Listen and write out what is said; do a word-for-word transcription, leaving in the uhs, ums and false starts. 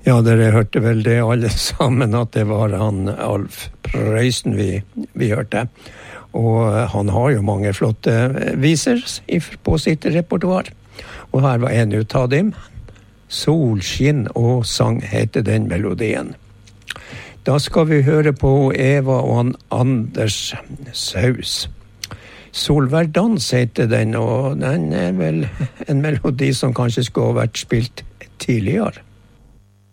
Ja, dere hørte vel det alle sammen, at det var han Alf Prøysen vi, vi hørte. Og han har jo mange flotte viser på sitt repertoar. Og her var en ut av dem. Solskinn og sang heter den melodien. Da skal vi høre på Eva og han Anders Saus. Solværdans heter den, og den er vel en melodi som kanskje skulle ha vært spilt tidligere.